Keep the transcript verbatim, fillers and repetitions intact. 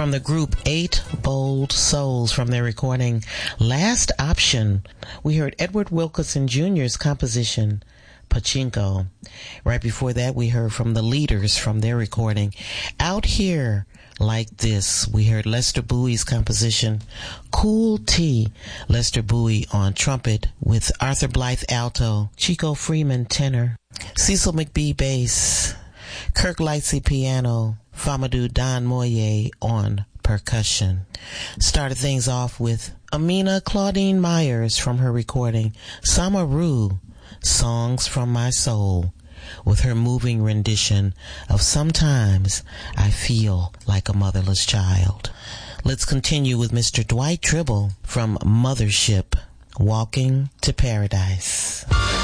from the group Eight Bold Souls from their recording Last Option. We heard Edward Wilkerson Junior's composition Pachinko. Right before that, we heard from the Leaders from their recording Out Here Like This. We heard Lester Bowie's composition Cool Tea. Lester Bowie on trumpet with Arthur Blythe alto, Chico Freeman tenor, Cecil McBee bass, Kirk Lightsey piano, Famadou Don Moye on percussion. Started things off with Amina Claudine Myers from her recording Samaru, Songs from My Soul, with her moving rendition of Sometimes I Feel Like a Motherless Child. Let's continue with Mister Dwight Tribble from Mothership, Walking to Paradise.